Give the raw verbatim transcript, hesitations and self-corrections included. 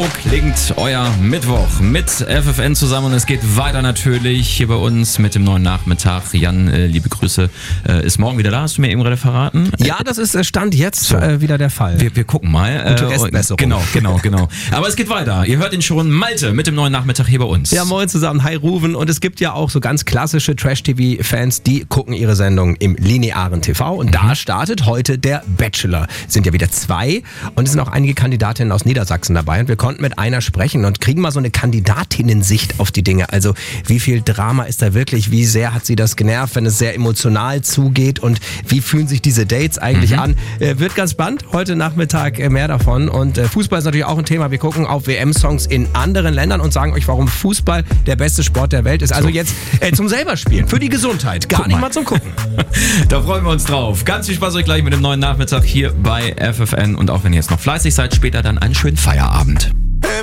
klingt euer Mittwoch mit F F N zusammen und es geht weiter natürlich hier bei uns mit dem neuen Nachmittag. Jan, äh, liebe Grüße, äh, ist morgen wieder da, hast du mir eben gerade verraten? Ja, das ist Stand jetzt so. äh, wieder der Fall. Wir, wir gucken mal. Gute äh, Restbesserung. Genau, genau, genau. Aber es geht weiter. Ihr hört ihn schon, Malte mit dem neuen Nachmittag hier bei uns. Ja, moin zusammen, hi Ruven. Und es gibt ja auch so ganz klassische Trash-T V-Fans, die gucken ihre Sendung im linearen T V. Und mhm. da startet heute der Bachelor. Es sind ja wieder zwei und es sind auch einige Kandidatinnen aus Niedersachsen dabei. Und wir konnten mit einer sprechen und kriegen mal so eine Kandidatinnen-Sicht auf die Dinge. Also wie viel Drama ist da wirklich? Wie sehr hat sie das genervt, wenn es sehr emotional zugeht? Und wie fühlen sich diese Dates eigentlich mhm. an? Äh, wird ganz spannend. Heute Nachmittag äh, mehr davon. Und äh, Fußball ist natürlich auch ein Thema. Wir gucken auf W M-Songs in anderen Ländern und sagen euch, warum Fußball der beste Sport der Welt ist. Also jetzt äh, zum selber spielen. Für die Gesundheit. Gar Guck nicht mal. mal zum Gucken. Da freuen wir uns drauf. Ganz viel Spaß euch gleich mit dem neuen Nachmittag hier bei F F N. Und auch wenn ihr jetzt noch fleißig seid, später dann einen schönen Feierabend.